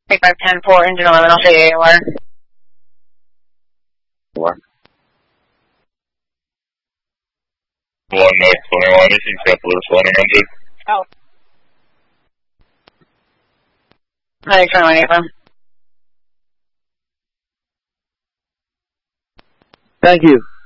3510-4, engine 11, I'll show you AOR. What? 1 North 21, East St. Louis, landing on Jake. Oh. 921 April. Thank you.